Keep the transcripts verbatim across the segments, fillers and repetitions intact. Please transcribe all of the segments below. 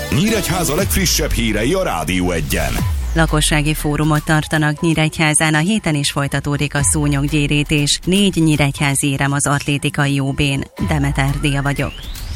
Nyíregyháza legfrissebb hírei a Rádió Egyen. Lakossági fórumot tartanak Nyíregyházán, a héten is folytatódik a szúnyoggyérítés. Négy nyíregyházi érem az atlétikai ó bén. Demeter Dia vagyok.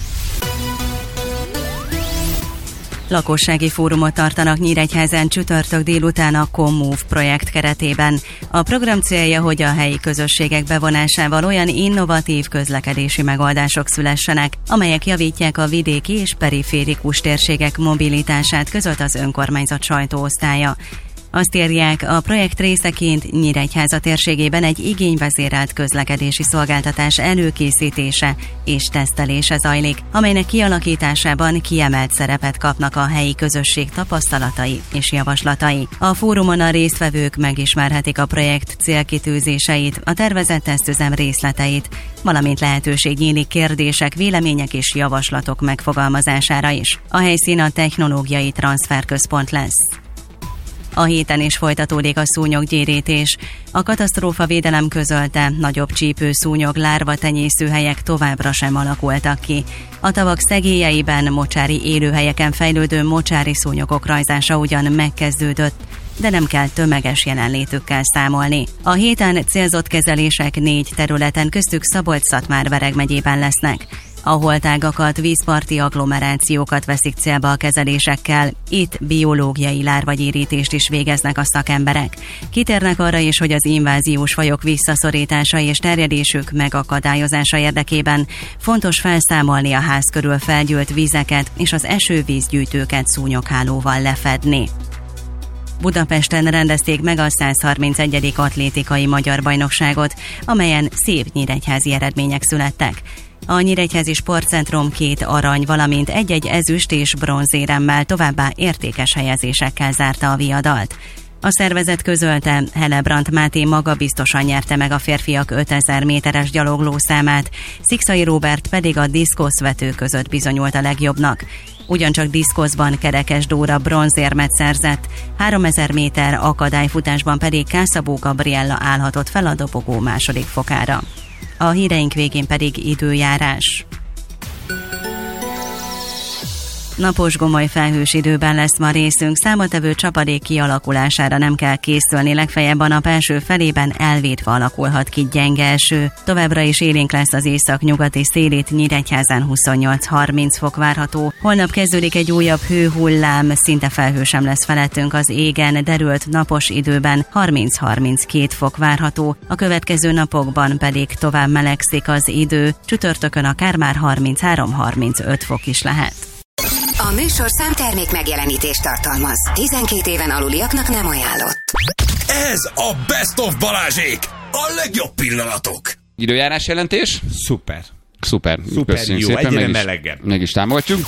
Lakossági fórumot tartanak Nyíregyházán csütörtök délután a Commove projekt keretében. A program célja, hogy a helyi közösségek bevonásával olyan innovatív közlekedési megoldások szülessenek, amelyek javítják a vidéki és periférikus térségek mobilitását, közölt az önkormányzat sajtóosztálya. Azt írják, a projekt részeként Nyíregyháza térségében egy igényvezérelt közlekedési szolgáltatás előkészítése és tesztelése zajlik, amelynek kialakításában kiemelt szerepet kapnak a helyi közösség tapasztalatai és javaslatai. A fórumon a résztvevők megismerhetik a projekt célkitűzéseit, a tervezett tesztüzem részleteit, valamint lehetőség nyílik kérdések, vélemények és javaslatok megfogalmazására is. A helyszín a technológiai transferközpont lesz. A héten is folytatódik a szúnyoggyérítés. A katasztrófavédelem közölte, nagyobb csípőszúnyog lárva tenyészőhelyek továbbra sem alakultak ki. A tavak szegélyeiben, mocsári élőhelyeken fejlődő mocsári szúnyogok rajzása ugyan megkezdődött, de nem kell tömeges jelenlétükkel számolni. A héten célzott kezelések négy területen, köztük Szabolcs-Szatmár-Bereg megyében lesznek. A holtágakat, vízparti agglomerációkat veszik célba a kezelésekkel, itt biológiai lárvagyérítést is végeznek a szakemberek. Kitérnek arra is, hogy az inváziós fajok visszaszorítása és terjedésük megakadályozása érdekében fontos felszámolni a ház körül felgyűlt vízeket és az esővízgyűjtőket szúnyoghálóval lefedni. Budapesten rendezték meg a százharmincegyedik atlétikai magyar bajnokságot, amelyen szép nyíregyházi eredmények születtek. A Nyíregyházi Sportcentrum két arany, valamint egy-egy ezüst és bronzéremmel, továbbá értékes helyezésekkel zárta a viadalt. A szervezet közölte, Helebrant Máté magabiztosan nyerte meg a férfiak ötezer méteres gyaloglószámát, Szikszai Róbert pedig a diszkoszvető között bizonyult a legjobbnak. Ugyancsak diszkoszban Kerekes Dóra bronzérmet szerzett, háromezer méter akadályfutásban pedig Kászabó Gabriella állhatott fel a dobogó második fokára. A híreink végén pedig időjárás. Napos, gomoly felhős időben lesz ma részünk, számottevő csapadék kialakulására nem kell készülni, legfeljebb a nap első felében elvétve alakulhat ki gyenge eső. Továbbra is élénk lesz az észak-nyugati szél, itt Nyíregyházán huszonnyolc-harminc fok várható. Holnap kezdődik egy újabb hőhullám, szinte felhő sem lesz felettünk az égen, derült napos időben harminc-harminckét fok várható. A következő napokban pedig tovább melegszik az idő, csütörtökön akár már harminchárom-harmincöt fok is lehet. A műsorszám termék megjelenítést tartalmaz. tizenkét éven aluliaknak nem ajánlott. Ez a Best of Balázsék! A legjobb pillanatok! Időjárás jelentés? Szuper. Szuper. Szuper Köszönjük jó, szépen. egyre Meg is, melegebb. meg is támogatjuk.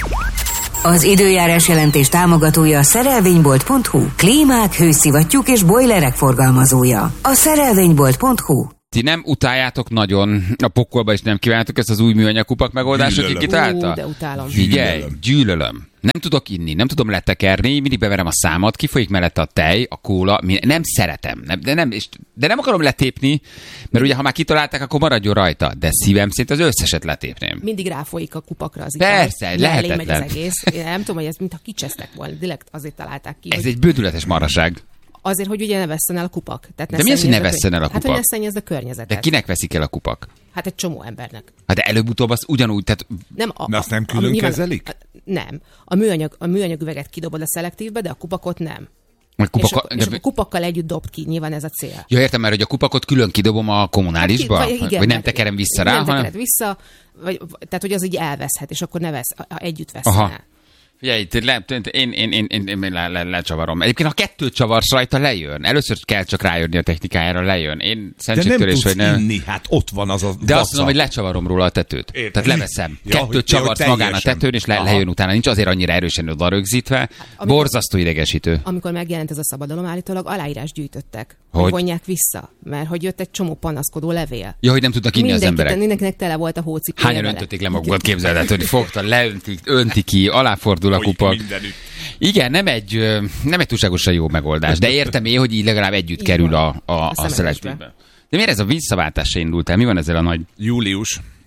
Az időjárás jelentés támogatója a szerelvénybolt pont hu. Klímák, hőszivattyúk és bojlerek forgalmazója. A szerelvénybolt pont hu. Ti nem utáljátok nagyon, a pokolba is nem kívánjátok ezt az új műanyag kupak megoldást, akik kitálta? Ú, de utálom. Figyelj, gyűlölöm. gyűlölöm. Nem tudok inni, nem tudom letekerni, mindig beverem a számat, kifolyik mellette a tej, a kóla, nem szeretem, nem, de, nem, és, de nem akarom letépni, mert ugye ha már kitalálták, akkor maradjon rajta, de szívem szerint az összeset letépném. Mindig ráfolyik a kupakra az ital. Persze, lehetetlen. Megy az egész. Én nem tudom, hogy ez mintha kicsesztek volna, direkt azért találták ki. Ez hogy... egy bődületes marhaság. Azért, hogy ugye ne vesszen el a kupak. Tehát ne de mi az, hogy ne vesszen el a kupak? Hát, hogy ne szennyezd a környezetet. De kinek veszik el a kupak? Hát egy csomó embernek. Hát de előbb-utóbb az ugyanúgy, tehát... Nem, a, de azt nem a, külön a, kezelik? A, nem. A műanyag, a műanyag üveget kidobod a szelektívbe, de a kupakot nem. A kupaka... és, a, és a kupakkal együtt dobt ki, nyilván ez a cél. Ja, értem már, hogy a kupakot külön kidobom a kommunálisba? Hát, vagy, igen, vagy nem tekerem vissza rá? Nem hanem... tekered vissza, vagy, tehát hogy az így elveszhet, és akkor ne vesz, együtt vesz el. Figyelj, itt le, én, én, én, én, én le, le, lecsavarom. Egyébként ha kettőt csavarsz rajta, lejön. Először kell csak rájönni a technikájára, lejön. Én de nem tudsz hogy nem... inni, hát ott van az a de azt mondom, hogy lecsavarom róla a tetőt. Értem. Tehát leveszem. Ja, kettőt hogy, csavarsz ja, magán a tetőn, és le, lejön utána. Nincs azért annyira erősen oda rögzítve. Hát, amikor, borzasztó idegesítő. Amikor megjelent ez a szabadalom, állítólag aláírás gyűjtöttek. Hogy? Hogy vonják vissza. Mert hogy jött egy csomó panaszkodó levél. Ja, hogy nem tudnak inni az emberek. Mindenkinek tele volt a hócipője. Hányan öntötték le magukat, képzeld el, hogy fogta, leöntik, önti ki, aláfordul a kupak. Igen, nem egy, nem egy túlságosan jó megoldás, de értem én, hogy így legalább együtt így kerül a, a, a, a szelektívbe. De miért ez a visszaváltás se indult el? Mi van ezzel a nagy... Július.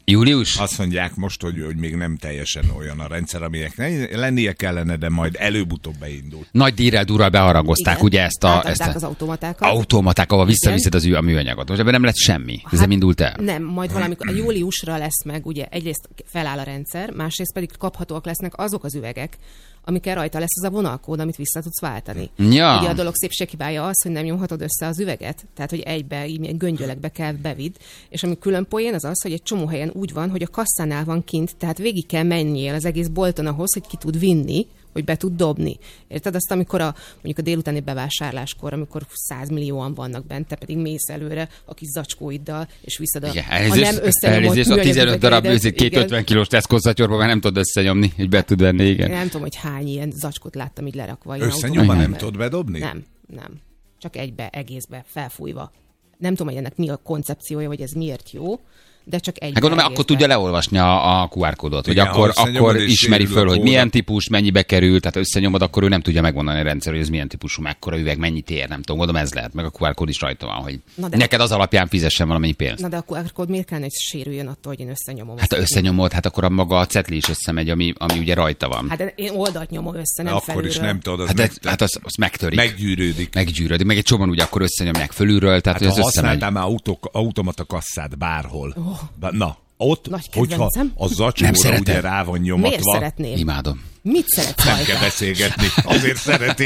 Július? Azt mondják most, hogy, hogy még nem teljesen olyan a rendszer, aminek lennie kellene, de majd előbb-utóbb beindult. Nagy dírrel, durral beharangozták, igen, ugye ezt a... Ezt a az automatákat. Automaták, ahol visszaviszed az, a műanyagot. Most ebben nem lett semmi. Hát, ez nem indult el? Nem, majd valamikor a júliusra lesz meg, ugye egyrészt feláll a rendszer, másrészt pedig kaphatóak lesznek azok az üvegek, amikkel rajta lesz az a vonalkód, amit vissza tudsz váltani. Ja. Ugye a dolog szépséghibája az, hogy nem nyomhatod össze az üveget, tehát hogy egybe, így göngyölekbe kell bevidd, és ami külön poén az az, hogy egy csomó helyen úgy van, hogy a kasszánál van kint, tehát végig kell menjél az egész bolton ahhoz, hogy ki tud vinni, hogy be tud dobni. Érted? Azt, amikor a, mondjuk a délutáni bevásárláskor, amikor százmillióan vannak bent, te pedig mész előre a kis zacskóiddal, és viszed a, igen, a nem összenyomott a tizenöt darab két ötven kilós Tesco szatyorba már nem tudod összenyomni, hogy be tud venni, igen. Én nem tudom, hogy hány ilyen zacskót láttam így lerakva. Összenyomva nem tudod bedobni? Nem, nem. Csak egybe, egészbe, felfújva. Nem tudom, hogy ennek mi a koncepciója, vagy ez miért jó, de csak egy. Hát gondolom, akkor tudja leolvasni a, a kú ár kódot, hogy igen, akkor, akkor ismeri föl, hogy milyen típus, mennyibe kerül, tehát összenyomod, akkor ő nem tudja megmondani a rendszer, hogy ez milyen típusú, mekkora üveg, mennyit ér, nem tudom, gondolom ez lehet, meg a kú ár kód is rajta van, hogy neked az alapján fizessen valamennyi pénzt. Na de a kú ár kód miért kellene, hogy sérüljön attól, hogy én összenyomom? Hát ha összenyomod, hát akkor a maga a cetli is összemegy, ami, ami ugye rajta van. Hát én oldalt nyomom össze, nem akkor felülről. Is nem tudod, az hát, meg, hát az, az megtörik. Meggyűrődik. Meggyűrődik, meg egy csomóan ugye akkor összenyomják fölülről, tehát hát hogy ha az összemegy. használtál már autó, automata kasszát bárhol. Oh. Na. Ott, nagy hogyha a zacskóra ugye rá van nyomatva. Miért szeretném? Imádom. Mit szeretsz rajta? Nem kell beszélgetni, azért szereti.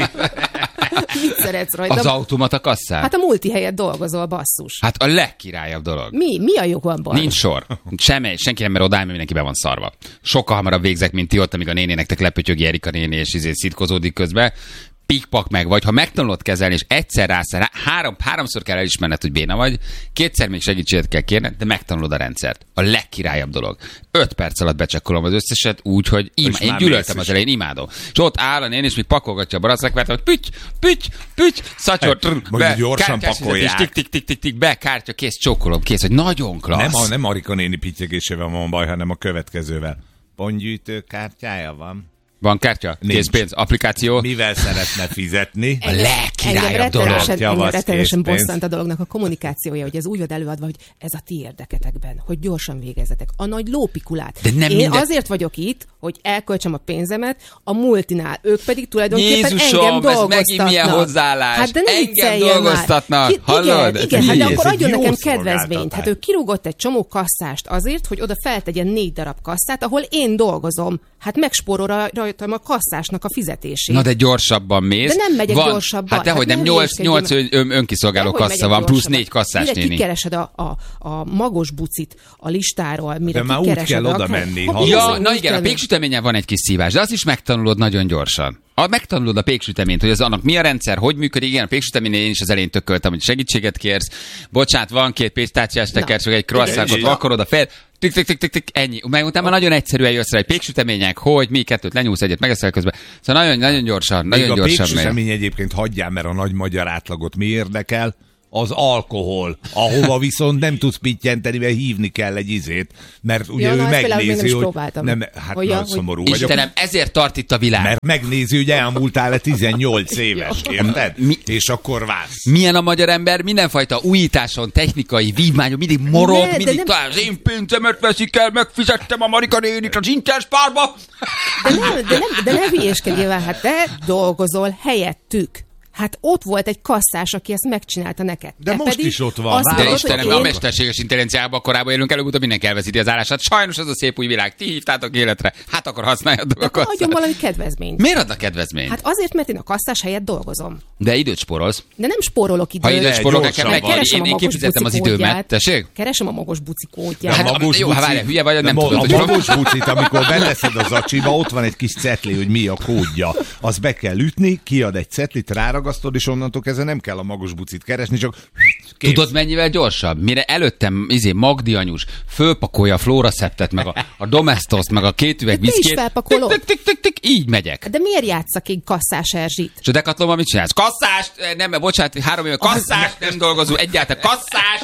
Mit szeretsz rajta? Az automata kasszát? Hát a multi helyett dolgozol, basszus. Hát a legkirályabb dolog. Mi? Mi a jogban? Nincs sor. Semmi, senki nem mer odállni, mert mindenki be van szarva. Sokkal hamarabb végzek, mint ti ott, amíg a nénénektek lepötyögi Erika néni, és izé szitkozódik közben. Pikpak meg vagy, ha megtanulod kezelni, és egyszer rász rá, három, háromszor kell elismerned, hogy béna vagy, kétszer még segítséget kell kérned, de megtanulod a rendszert. A legkirályabb dolog. Öt perc alatt becsekkolom az összeset úgy, hogy ima, én gyűlöltem az elején, imádom. És ott áll a néni, és még pakolgatja a barackvert, hogy püty, püty, püty, szatyor, be, gyorsan pakolják. Tik, tik, tik, tik, tik, be, kártya, kész, csókolom, kész, hogy nagyon klassz. Nem a nem Arika néni pittyegésével van baj, hanem a következővel. Pontgyűjtő kártyája van. Van kártya? Készpénz, applikáció. Mivel szeretne fizetni? A legkirályabb dolog. Engem rettenesen bosszant a dolognak a kommunikációja, hogy ez úgy van előadva, hogy ez a ti érdeketekben, hogy gyorsan végezzetek. A nagy lópikulát. De nem Én minden... azért vagyok itt, hogy elköltsem a pénzemet a multinál. Ők pedig tulajdonképpen Jézusom, engem dolgoztatnak. Ez megint milyen hozzáállás. Hát de engem dolgoztatnak. Ki, hallod? Igen, igen, hát de akkor adjon nekem kedvezményt. kedvezményt. Hát ő kirúgott egy csomó kasszást azért, hogy oda feltegyen négy darab kasszát, ahol én dolgozom. Hát megspórol rajtam a kasszásnak a fizetését. Na de gyorsabban mész. De nem megyek van, gyorsabban. Hát dehogy hát nem, nyolc ön, önkiszolgáló kassa van, plusz négy kasszás mire néni. Kikeresed a, a, a magos bucit a listáról, mire de már úgy kell oda menni. Hát, ja, na igen, a péksüteményen van egy kis szívás, de azt is megtanulod nagyon gyorsan. Ha megtanulod a péksüteményt, hogy az annak mi a rendszer, hogy működik, igen, a péksüteményen én is az elején tököltem, hogy segítséget kérsz. Bocsánat, van két pistáciás tekercs, egy croissantot vakarod a fel. Tik, tik, tik, tik, tik, ennyi. Meg utána nagyon egyszerűen jössz rá, egy péksütemények, hogy mi kettőt lenyúlsz, egyet megeszel közben. Szóval nagyon, nagyon gyorsan, nagyon még gyorsan. A péksütemény egyébként hagyjál, mert a nagy magyar átlagot mi érdekel? Az alkohol, ahova viszont nem tudsz pittyenteni, mert hívni kell egy izét, mert ugye ja, ő na, megnézi, hogy... Nem, hát hogy, nagy hogy... szomorú vagyok. Istenem, ezért tart itt a világ. Mert megnézi, hogy elmúltál-e tizennyolc éves, érted? Mi... És akkor válsz. Milyen a magyar ember? Mindenfajta újításon, technikai vívmányon, mindig morog, ne, mindig nem... talán az én pénzemet veszik el, megfizettem a Marika nénit az Interspárba. De, nem, de, nem, de ne hülyéskedjél, hát te dolgozol helyettük. Hát ott volt egy kasszás, aki ezt megcsinálta neked. De most is ott van. De tudod, Istenem, én... a mesterséges intelligenciában korábban élünk, előbb-utóbb mindenki elveszíti az állását. Sajnos az a szép új világ. Ti hívtátok életre. Hát akkor használjátok a kasszát. Adjon valami kedvezményt. Miért adnak kedvezményt? Hát azért, mert én a kasszás helyett dolgozom. De időt spórolsz. De nem spórolok időt. Ha időt spórolok, nekem meg én, én kifizettem az időmet. Tessék? Keresem a magos buci kódját. Hát, magos jó, ha várjál, hülye vagy, nem a, tudod, a magos bucit, amikor beteszed az acsiba, ott van egy kis cetli, hogy mi a kódja. Azt be kell ütni, kiad egy cetlit, ráragasztod, és onnantól kezdve nem kell a magos bucit keresni, csak képz. Tudod mennyivel gyorsabb? Mire előttem izé, Magdi anyus fölpakolja a Floraseptet, meg a, a Domestoszt, meg a két üveg viszkét. Tik, tik, tik, tik, így megyek. De miért játsszak egy kasszás Erzsit? És a Decathlonban mit csinálsz? Kasszást? Nem, bocsánat, három éve kasszás, nem dolgozó, egyáltalán kasszás,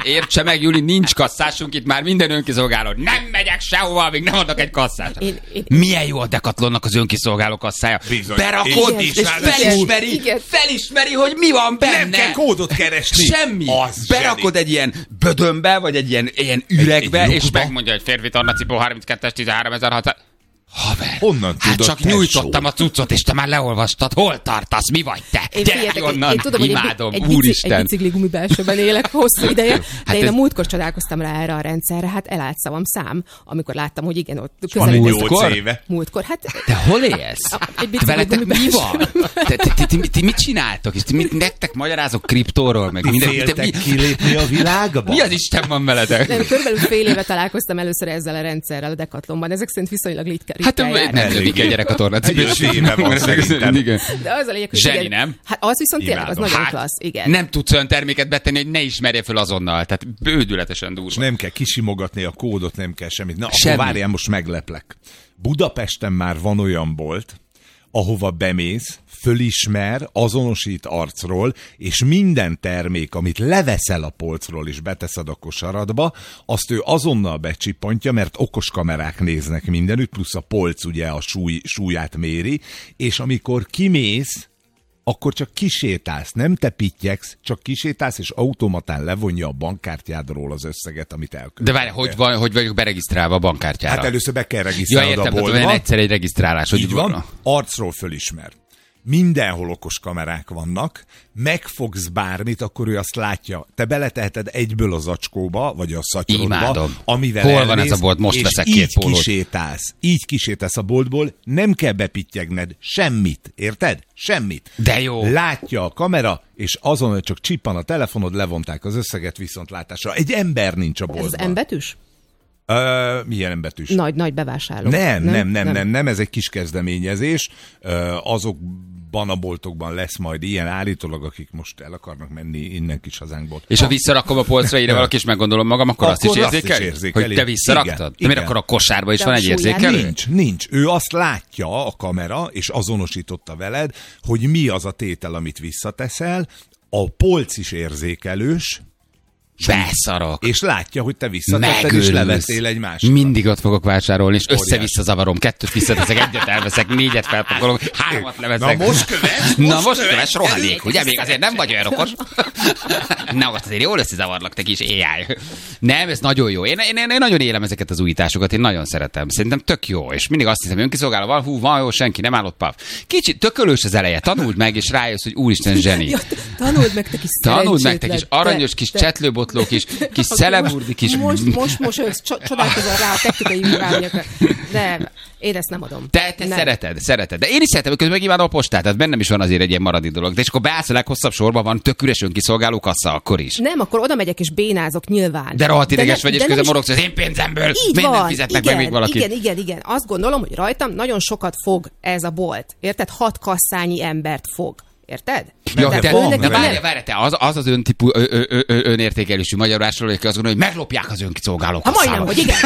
Értse meg, Juli, nincs kasszásunk itt már minden önkiszolgáló. Nem megyek sehova, még nem adnak egy kasszát. Én, én... Milyen jó a Decathlonnak az önkiszolgáló kasszája. Bizony. Berakod, És- és, és és ráadásul- felismeri, Igen. felismeri, hogy mi van benne. Nem kell kódot keresni. Semmi. Az Berakod zseni. egy ilyen bödönbe, vagy egy ilyen, ilyen üregbe, egy és lukba. megmondja, hogy férfi tornacipó harminckettes tizenháromezer-hatszáz. Haver, Honnan hát tudod, csak tesó? nyújtottam a cuccot, és te már leolvastad. Hol tartasz? Mi vagy te? Én, Gyere figyeljetek, onnan, én tudom, hogy imádom, egy, egy, bici, úristen. egy bicikligumi belsőben élek hosszú ideje, de Hát én ez- a múltkor csodálkoztam rá erre a rendszerre, hát elállt szavam szám, amikor láttam, hogy igen, ott Van közelített. nyolc éve. Múltkor, hát Te hol élsz? egy Te veletek bicikligumi mi belsőben. van? Te, te, te, ti, ti mit csináltok? És ti mit, nektek magyarázok kriptóról? Meg Ti minden, te, féltek mi, kilépni a világba? mi az Isten van veletek? Nem, körülbelül fél éve találkoztam először ezzel a rendszerrel a Decathlonban. Ezek szerint viszonylag ritka, Hát ritkán jár. nem lövik egy gyerek a tornacipős. Egy éve van szerintem. Igen. De az a lényeg, hogy Zseni, igen, nem? Hát az viszont tényleg, az Imádom. nagyon Hát, klassz, igen. Nem tudsz olyan terméket betenni, hogy ne ismerje föl azonnal. Tehát bődületesen És durva. nem kell kisimogatni a kódot, nem kell semmit. Na, Semmi. akkor várjál, most megleplek. Budapesten már van olyan bolt, ahova bemész, fölismer, azonosít arcról, és minden termék, amit leveszel a polcról és beteszed a kosaradba, azt ő azonnal becsippantja, mert okos kamerák néznek mindenütt, plusz a polc ugye a súly, súlyát méri, és amikor kimész, akkor csak kisétálsz, nem te pittyegsz, csak kisétálsz, és automatán levonja a bankkártyádról az összeget, amit elkövettél. De várj, hogy, van, hogy vagyok beregisztrálva a bankkártyára? Hát először be kell Ja, regisztrálnod értem, a tehát boltba. olyan egyszer egy regisztrálás. Hogy Így van, arcról fölismer. Mindenhol okos kamerák vannak, megfogsz bármit, akkor ő azt látja. Te beleteheted egyből az zacskóba, vagy a szatyrodba, Imádom. amivel Hol van elmész, ez a bolt? Most és veszek így két pólót. kisétálsz. Így kisétálsz a boltból, nem kell bepityegned semmit, érted? Semmit. De jó. Látja a kamera, és azon, hogy csak csippan a telefonod, levonták az összeget viszontlátásra. Egy ember nincs a Ez boltban. az M-betűs? Ö, milyen betűs? Nagy, nagy bevásárló. Nem, nem, nem, nem, nem, ez egy kis kezdeményezés. Ö, Azokban a boltokban lesz majd ilyen állítólag, akik most el akarnak menni innen kis hazánkból. És ha visszarakom a polcra, ide valaki, és meggondolom magam, akkor, Akkor azt is azt is érzékeli? érzékeli. Hogy te visszaraktad? Igen, De miért igen. akkor a kosárban is De van a egy súlyát érzékelő? Nincs, nincs. Ő azt látja, a kamera, és azonosította veled, hogy mi az a tétel, amit visszateszel. A polc is érzékelős, Beszarok. és látja, hogy te visszatetted, és Megőrülsz. levettél egy másikat. Mindig ott fogok vásárolni, és Óriási. össze-vissza zavarom. Kettőt visszateszek, egyet elveszek, négyet felpakolok, háromat leveszek. Na most kövess, Na most most kövess, köves, rohadék, előbb ugye? Még azért nem vagy olyan okos. Na, most azért jól összezavarlak, te kis á i. Nem, ez nagyon jó. Én, én, én nagyon élem ezeket az újításokat, én nagyon szeretem. Szerintem tök jó, és mindig azt hiszem, önkiszolgáló van, hú, van jó, senki nem állott, paf. Kicsit tökölős az eleje, tanuld meg, és rájössz, hogy úristen zseni. Ja, te- tanuld meg, te kis Tanuld meg, te szerencsétlen. kis aranyos, kis te- csetlőbotló, kis, kis Akkor szeleburdi, kis... Most, most mosolyogsz, cso- csodálkozol rá a technikai víványokra. Nem, én ezt nem adom. Te, te Nem. szereted, szereted. De én is szeretem, közben megimádom a postát, tehát bennem is van azért egy ilyen maradi dolog. De és akkor beállsz a leghosszabb sorba, van tök üres önkiszolgáló kassa, akkor is. Nem, akkor oda megyek és bénázok nyilván. De rohadt ideges ne- vagy, és de nem közben is- morogsz az én pénzemből. Így Miért nem van, fizetnek igen, meg még valakit? igen, igen, igen. Azt gondolom, hogy rajtam nagyon sokat fog ez a bolt. Érted? Hat kasszányi embert fog. Érted? Ja, De te, van de vele. várj, várj, te az, az az öntípú, ö, ö, ö, ö, önértékelésű magyarásról, hogy azt gondolja, hogy meglopják az önkiszolgáló Ha kasszába. majdnem, hogy igen.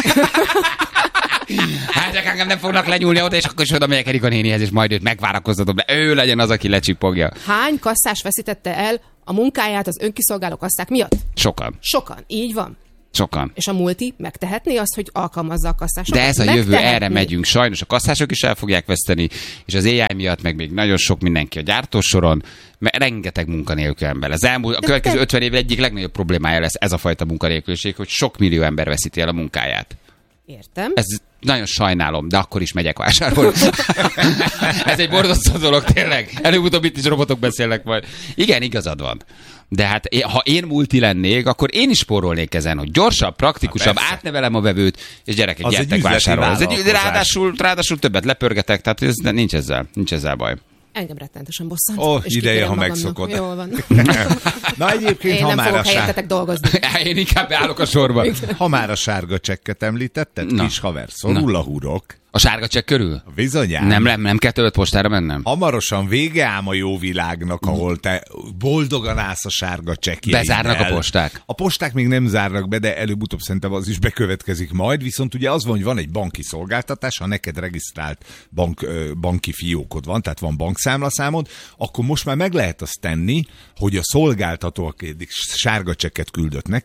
Hát ezek engem nem fognak lenyúlni oda, és akkor is oda megyek Erika nénihez, és majd őt megvárakoztatom, de ő legyen az, aki lecsipogja. Hány kasszás veszítette el a munkáját az önkiszolgáló kasszák miatt? Sokan, Sokan. Így van. sokan. És a multi megtehetné azt, hogy alkalmazza a kasszásokat? De ez a jövő, Megtehetné. erre megyünk. Sajnos a kasszások is el fogják veszteni, és az á i miatt meg még nagyon sok mindenki a gyártósoron, mert rengeteg munkanélkül ember. Az elmúlt, a következő te- ötven év egyik legnagyobb problémája lesz ez a fajta munkanélküliség, hogy sok millió ember veszíti el a munkáját. Értem. Ez nagyon sajnálom, de akkor is megyek vásárolni. Ez egy borzasztó dolog, tényleg. Előbb-utóbb itt is robotok beszélnek majd. Igen, igazad van. De hát én, ha én multi lennék, akkor én is spórolnék ezen, hogy gyorsabb, praktikusabb, persze. átnevelem a vevőt, és gyerekek, Az egy gyertek üzleti vásárolni. Ez egy, vállalkozás. ráadásul, ráadásul többet lepörgetek, tehát ez, nincs ezzel, nincs ezzel baj. Engem rettentősen bosszant. Ó, és ideje, kikérem ha magamnak. megszokod. Jól van. Na egyébként, Én ha nem már, a fogok sár... helyettetek dolgozni. Én inkább beállok a sorba. ha már a sárga csekket említetted, Na. kis haver, szorul a hurok. A sárga csekk körül? Bizonyám. Nem, nem, nem kell többet postára mennem? Hamarosan vége ám a jó világnak, ahol te boldogan állsz a sárga csekkjeiddel. Bezárnak a posták? A posták még nem zárnak be, de előbb-utóbb szerintem az is bekövetkezik majd, viszont ugye az van, hogy van egy banki szolgáltatás, ha neked regisztrált bank, ö, banki fiókod van, tehát van bankszámlaszámod, akkor most már meg lehet azt tenni, hogy a szolgáltató, aki eddig sárga csekket küldött neked,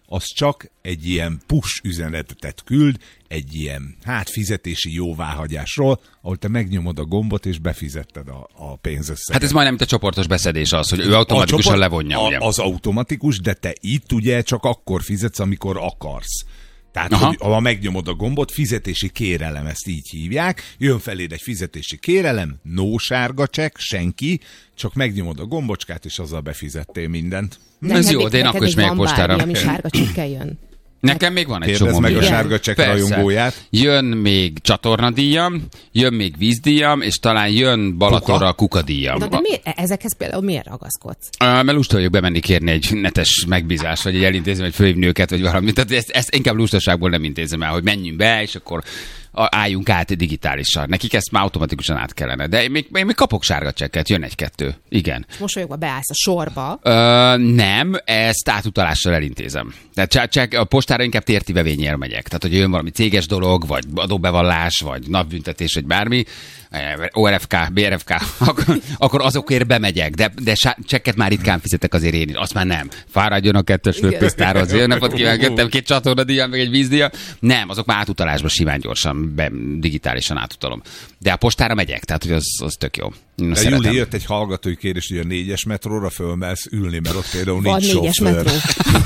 az csak egy ilyen push üzenetet küld, egy ilyen, hát fizetési jóváhagyásról, ahol te megnyomod a gombot, és befizetted a, a pénzösszeget. Hát ez majdnem a csoportos beszedés az, hogy ő automatikusan csoport, levonja. A, ugye? az automatikus, de te itt ugye csak akkor fizetsz, amikor akarsz. Tehát, Aha. hogy ha megnyomod a gombot, fizetési kérelem, ezt így hívják, jön feléd egy fizetési kérelem, no sárga csekk, senki, csak megnyomod a gombocskát, és azzal befizettél mindent. Ez jó, de én akkor is megyek postára. Ami sárga csekkel jön. Nekem még van egy Kérdezd csomó meg a minden. sárga csekk Persze. rajongóját. Jön még csatornadíjam, jön még vízdíjam, és talán jön Balatonra a kukadíjam. Na de miért, ezekhez például miért ragaszkodsz? Uh, mert lusta vagyok bemenni kérni egy netes megbízást, vagy egy elintézem, vagy fölhívni őket, vagy valami. Tehát ezt, ezt inkább lustaságból nem intézem el, hogy menjünk be, és akkor álljunk át digitálisan. Nekik ezt már automatikusan át kellene. De én még, én még kapok sárga csekket, jön egy-kettő. Igen. Mosolyogva beállsz a sorba. Ö, nem, ezt átutalással elintézem. Tehát csak, csak a postára inkább térti bevényél megyek. Tehát, hogy jön valami céges dolog, vagy adóbevallás, vagy napbüntetés, vagy bármi, o er ef ká, bé er ef ká, akkor, akkor azokért bemegyek, de, de csekket már ritkán fizetek azért én is. Azt már nem. Fáradjon a kettős főpöztárhoz. Jó napot kívánok, jöttem két csatornadíjam, meg egy vízdíjam. Nem, azok már átutalásban simán gyorsan, be, digitálisan átutalom. De a postára megyek, tehát hogy az, az tök jó. De Júli, jött egy hallgatói kérdés, hogy a négyes metróra fölmelsz ülni, mert ott például Van nincs négyes sofőr. metró.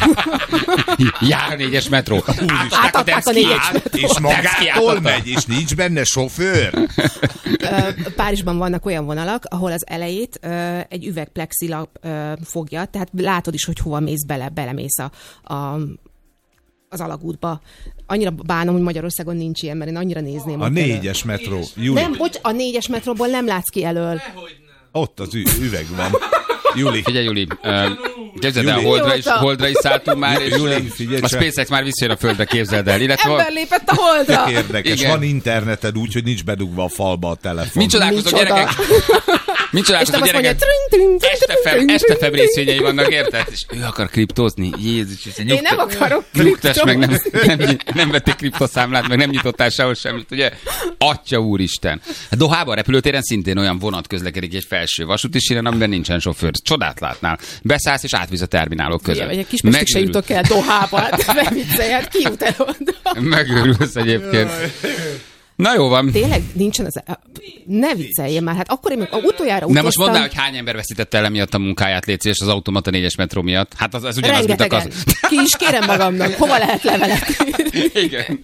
Jár a négyes metró. Átadták a négyes metró. És magától megy, és nincs benne sofőr. Párizsban vannak olyan vonalak, ahol az elejét ö, egy üvegplexilap ö, fogja, tehát látod is, hogy hova mész bele, belemész a, a, az alagútba. Annyira bánom, hogy Magyarországon nincs ilyen, mert én annyira nézném. A négyes metró. Júli, Nem, bocs, a négyes metróból nem látsz ki elől. ott az ü- üveg van. Júli. Figyelj, Juli, uh, képzeld el, Júli. Holdra is, Mióta? Holdra is szálltunk már, és Júli, ö, figyelj a csak. SpaceX már visszajön a Földre, képzeld el. Illetve Ember lépett a holdra! Tök érdekes. Igen. Van interneted úgy, hogy nincs bedugva a falba a telefon. Mit csodálkozok, Micsoda? gyerekek? Mit És nem csodálkozok, azt mondja, gyerekek? tring, tring, tring, Este feb, tring, este tring, feb tring. részvényei vannak, érted? És ő akar kriptózni? Jézus, ez Én nem akarok Nyugtass meg, nem, kriptózni. nem, nem vették kriptoszámlát, meg nem nyitottál sehol semmit, ugye? Atya úristen. Hát Dohában a repülőtéren szintén olyan vonat közlekedik egy felső vasúti síren, amiben nincsen sofőr. Csodát látnál. Beszállsz és átvisz a terminálok között. Figyelj, egy kis pestig se jutok el Dohába, hát ne viccelj, hát ki jut el oda? Megőrülsz egyébként. Na jó van. Tényleg nincsen az... Ne vicceljél már, hát akkor én még utoljára Nem utaztam... most mondd el, hogy hány ember veszítette el emiatt a munkáját, légy szíves, az automata négyes metró miatt. Hát az, az ugyanaz, mint a Rengetegen. kasz... Ki is kérem magamnak, hova lehet levelet írni? Igen.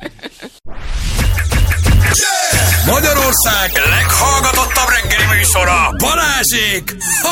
Magyarország leghallgatottabb reggeli műsora, Balázsék!